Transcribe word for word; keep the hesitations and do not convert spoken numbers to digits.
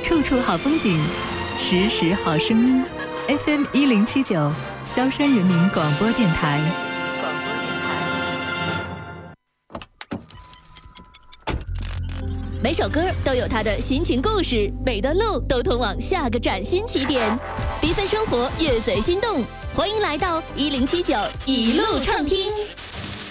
处处好风景，时时好声音。F M 一零七九，萧山人民广播电台。广播电台。每首歌都有它的心情故事，每段路都通往下个崭新起点。缤纷生活，乐随心动，欢迎来到一零七九一路畅听。